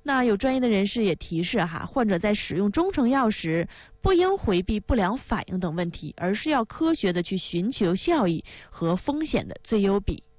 那有专业的人士也提示患者在使用中成药时，不应回避不良反应等问题，而是要科学的去寻求效益和风险的最优比。